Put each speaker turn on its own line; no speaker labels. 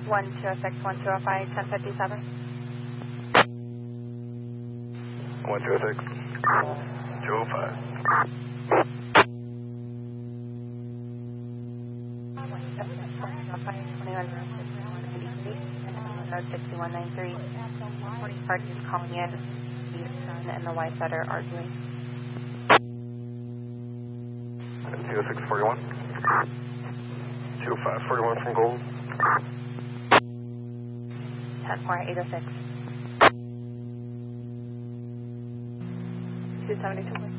1206, 1205, 1057.
1206, 205.
6193. Reporting party is calling in. The son and the wife that are arguing.
0641. 2541 from Gold.
10-4, 806. 272.